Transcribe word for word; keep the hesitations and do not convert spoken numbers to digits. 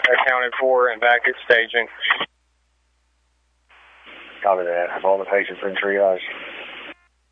accounted for and back at staging. Copy that. Have all the patients in triage.